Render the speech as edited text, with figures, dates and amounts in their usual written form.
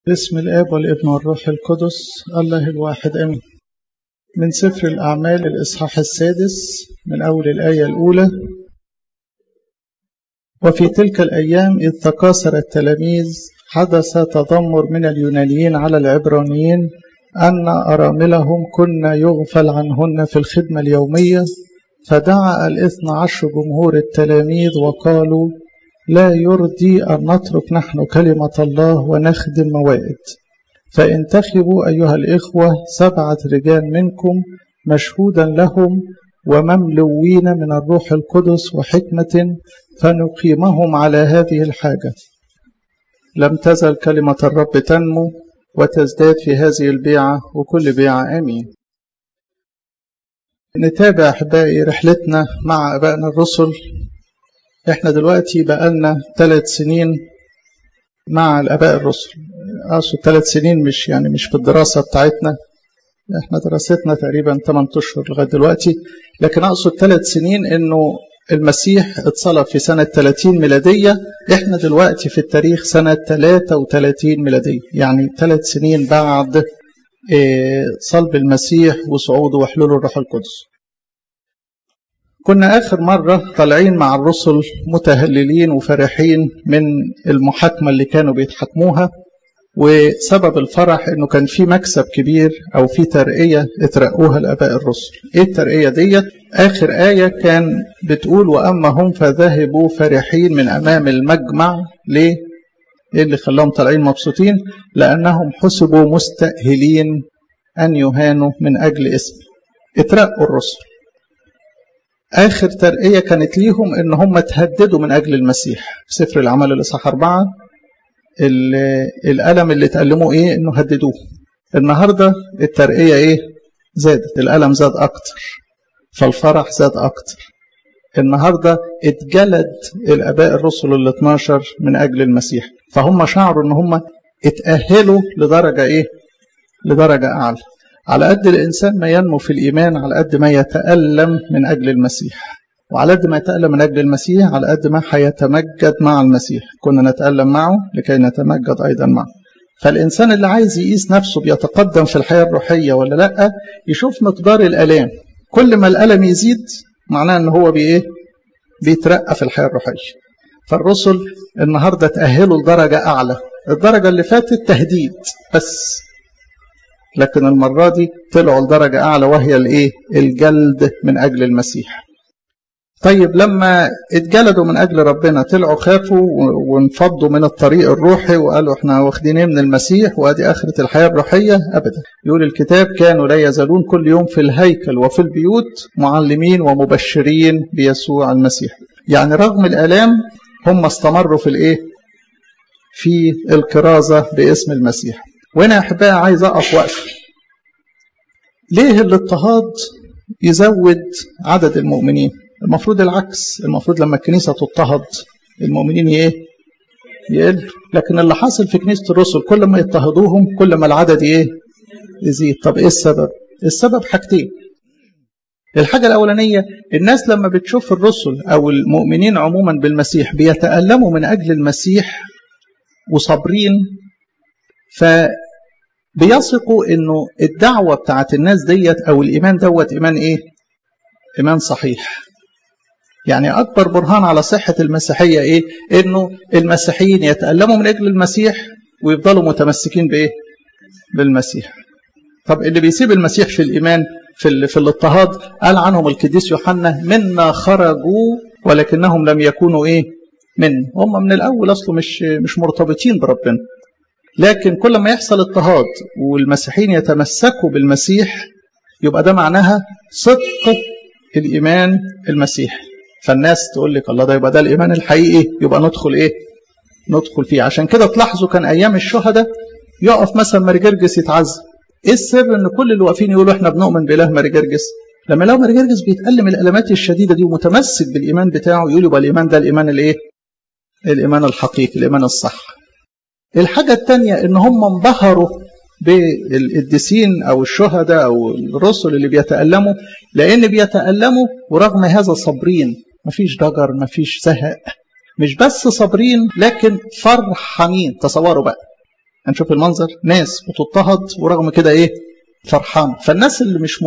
باسم الآب والابن والروح القدس الله الواحد آمين. من سفر الأعمال الإصحاح 6 من أول الآية الأولى. وفي تلك الأيام إذ تكاثر التلاميذ حدث تذمر من اليونانيين على العبرانيين أن أراملهم كن يغفل عنهن في الخدمة اليومية، فدعا 12 جمهور التلاميذ وقالوا: لا يرضي أن نترك نحن كلمة الله ونخدم موائد، فانتخبوا أيها الإخوة 7 رجال منكم مشهودا لهم ومملوين من الروح القدس وحكمة، فنقيمهم على هذه الحاجة. لم تزل كلمة الرب تنمو وتزداد في هذه البيعة وكل بيعة. آمين. نتابع أحبائي رحلتنا مع أبائنا الرسل. احنا دلوقتي بقالنا 3 سنين مع الآباء الرسل. أقصد 3 سنين مش في الدراسة بتاعتنا، احنا دراستنا تقريبا 8 أشهر لغاية دلوقتي، لكن أقصد 3 سنين إنه المسيح اتصلب في سنة 30 ميلادية، احنا دلوقتي في التاريخ سنة 33 ميلادية، يعني 3 سنين بعد صلب المسيح وصعوده وحلول الروح القدس. كنا آخر مرة طالعين مع الرسل متهللين وفرحين من المحاكمة اللي كانوا بيتحكموها، وسبب الفرح انه كان في مكسب كبير او في ترقية اترقوها الآباء الرسل. ايه الترقية ديت؟ آخر آية كان بتقول: وأما هم فذهبوا فرحين من أمام المجمع. ليه؟ ايه اللي خلاهم طالعين مبسوطين؟ لأنهم حسبوا مستأهلين أن يهانوا من أجل اسمه. اترقوا الرسل. آخر ترقية كانت ليهم إن هم تهددوا من أجل المسيح. في سفر الأعمال الإصحاح 4 الألم اللي تألموه إيه؟ إنه هددوه. النهاردة الترقية إيه؟ زادت، الألم زاد أكتر، فالفرح زاد أكتر. النهاردة اتجلد الآباء الرسل 12 من أجل المسيح، فهم شعروا إن هم اتأهلوا لدرجة إيه؟ لدرجة أعلى. على قد الإنسان ما ينمو في الإيمان على قد ما يتألم من أجل المسيح، وعلى قد ما يتألم من أجل المسيح على قد ما هيتمجد مع المسيح. كنا نتألم معه لكي نتمجد أيضا معه. فالإنسان اللي عايز يقيس نفسه بيتقدم في الحياة الروحية ولا لأ، يشوف مقدار الألام. كل ما الألم يزيد معناه أنه هو بيترقى في الحياة الروحية. فالرسل النهاردة تأهلوا لدرجة أعلى. الدرجة اللي فاتت تهديد بس، لكن المرة دي طلعوا لدرجة أعلى، وهي الإيه؟ الجلد من أجل المسيح. طيب لما اتجلدوا من أجل ربنا طلعوا خافوا وانفضوا من الطريق الروحي وقالوا احنا واخدين من المسيح وادي آخرة الحياة الروحية؟ أبدا. يقول الكتاب: كانوا لا يزالون كل يوم في الهيكل وفي البيوت معلمين ومبشرين بيسوع المسيح. يعني رغم الآلام هم استمروا في الإيه؟ في الكرازة باسم المسيح. وهنا يا أحبائي عايز أقف وقف. ليه الاضطهاد يزود عدد المؤمنين؟ المفروض العكس، المفروض لما الكنيسة تضطهد المؤمنين يقل. لكن اللي حاصل في كنيسة الرسل كل ما يضطهدوهم كل ما العدد يزيد. طب ايه السبب؟ السبب حاجتين. الحاجة الأولانية، الناس لما بتشوف الرسل أو المؤمنين عموما بالمسيح بيتألموا من أجل المسيح وصابرين، فبيثقوا انه الدعوة بتاعت الناس ديت او الايمان دوت ايمان ايه؟ ايمان صحيح. يعني اكبر برهان على صحة المسيحية ايه؟ انه المسيحيين يتألموا من اجل المسيح ويفضلوا متمسكين بايه؟ بالمسيح. طب اللي بيسيب المسيح في الايمان في الاضطهاد، قال عنهم القديس يوحنا: منا خرجوا ولكنهم لم يكونوا ايه؟ هم من الاول اصله مش مرتبطين بربنا. لكن كل ما يحصل اضطهاد والمسيحيين يتمسكوا بالمسيح يبقى ده معناها صدق الإيمان المسيحي. فالناس تقول لك: الله، ده يبقى ده الإيمان الحقيقي، يبقى ندخل إيه؟ ندخل فيه. عشان كده تلاحظوا كان أيام الشهداء يقف مثلا ماري جرجس يتعذب. إيه السر؟ إن كل اللي واقفين يقولوا إحنا بنؤمن بإله ماري جرجس. لما لو ماري جرجس بيتألم الألمات الشديدة دي ومتمسك بالإيمان بتاعه يقول يبقى الإيمان ده الإيمان الإيه؟ الإيمان الحقيقي، الإيمان الصح. الحاجة الثانية إن هم انبهروا بالقديسين أو الشهداء أو الرسل اللي بيتألموا، لأن بيتألموا ورغم هذا صابرين، مفيش ضجر، مفيش زهق، مش بس صابرين لكن فرحانين. تصوروا بقى، هنشوف المنظر، ناس بتضطهد ورغم كده ايه؟ فرحان. فالناس اللي مش